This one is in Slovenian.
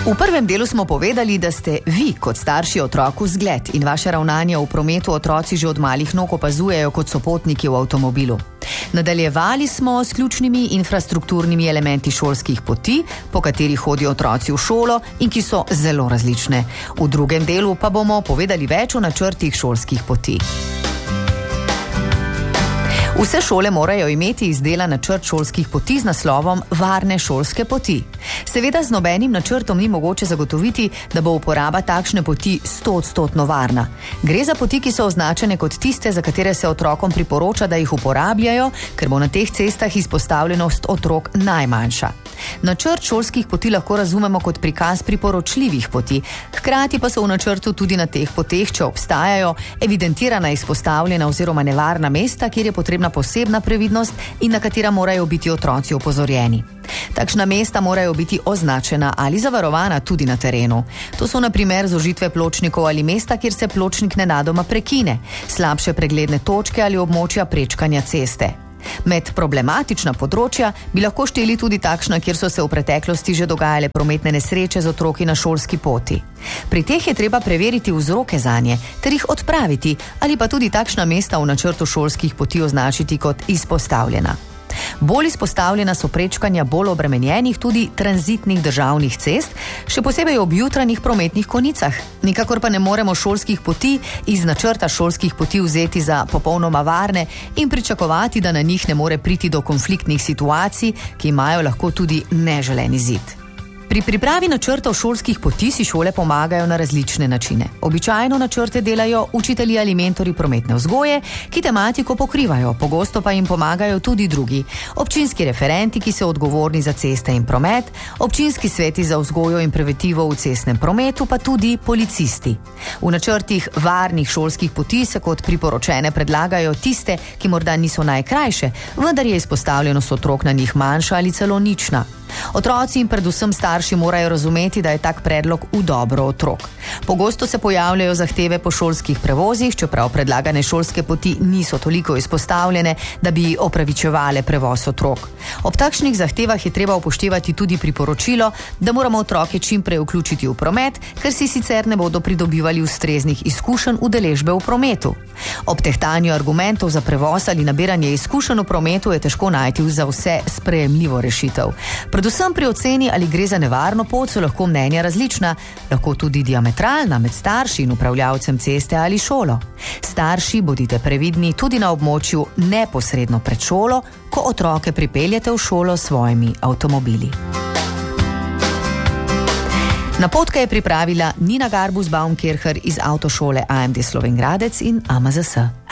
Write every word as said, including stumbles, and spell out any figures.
V prvem delu smo povedali, da ste vi kot starši otroku zgled in vaše ravnanje v prometu otroci že od malih nog opazujejo kot sopotniki v avtomobilu. Nadaljevali smo s ključnimi infrastrukturnimi elementi šolskih poti, po katerih hodijo otroci v šolo in ki so zelo različne. V drugem delu pa bomo povedali več o načrtih šolskih poti. Vse šole morajo imeti izdelan načrt šolskih poti z naslovom Varne šolske poti. Seveda z nobenim načrtom ni mogoče zagotoviti, da bo uporaba takšne poti stoodstotno varna. Gre za poti, ki so označene kot tiste, za katere se otrokom priporoča, da jih uporabljajo, ker bo na teh cestah izpostavljenost otrok najmanjša. Načrt šolskih poti lahko razumemo kot prikaz priporočljivih poti, hkrati pa so v načrtu tudi na teh poteh, če obstajajo, evidentirana izpostavljena oziroma nevarna mesta, kjer je potrebna posebna previdnost in na katera morajo biti otroci opozorjeni. Takšna mesta morajo biti označena ali zavarovana tudi na terenu. To so na primer zožitve pločnikov ali mesta, kjer se pločnik nenadoma prekine, slabše pregledne točke ali območja prečkanja ceste. Med problematična področja bi lahko šteli tudi takšna, kjer so se v preteklosti že dogajale prometne nesreče z otroki na šolski poti. Pri teh je treba preveriti vzroke zanje ter jih odpraviti ali pa tudi takšna mesta v načrtu šolskih poti označiti kot izpostavljena. Bolj izpostavljena so prečkanja bolj obremenjenih tudi tranzitnih državnih cest, še posebej ob jutranjih prometnih konicah. Nikakor pa ne moremo šolskih poti iz načrta šolskih poti vzeti za popolnoma varne in pričakovati, da na njih ne more priti do konfliktnih situacij, ki imajo lahko tudi neželeni zid. Pri pripravi načrtov šolskih poti si šole pomagajo na različne načine. Običajno načrte delajo učitelji ali mentori prometne vzgoje, ki tematiko pokrivajo, pogosto pa jim pomagajo tudi drugi. Občinski referenti, ki so odgovorni za ceste in promet, občinski sveti za vzgojo in preventivo v cestnem prometu, pa tudi policisti. V načrtih varnih šolskih poti se kot priporočene predlagajo tiste, ki morda niso najkrajše, vendar je izpostavljenost otrok na njih manjša ali celo nična. Otroci in predvsem starši morajo razumeti, da je tak predlog v dobro otrok. Pogosto se pojavljajo zahteve po šolskih prevozih, čeprav predlagane šolske poti niso toliko izpostavljene, da bi opravičevale prevoz otrok. Ob takšnih zahtevah je treba upoštevati tudi priporočilo, da moramo otroke čim prej vključiti v promet, ker si sicer ne bodo pridobivali ustreznih izkušenj udeležbe v prometu. Ob tehtanju argumentov za prevoz ali nabiranje izkušenj v prometu je težko najti za vse sprejemljivo rešitev. Predvsem pri oceni, ali gre za nevarno pot, so lahko mnenja različna, lahko tudi diametralna med starši in upravljavcem ceste ali šolo. Starši, bodite previdni tudi na območju neposredno pred šolo, ko otroke pripeljete v šolo s svojimi avtomobili. Napotke je pripravila Nina Garbus-Baumkircher iz avtošole A M D Slovenj Gradec in A M Z S.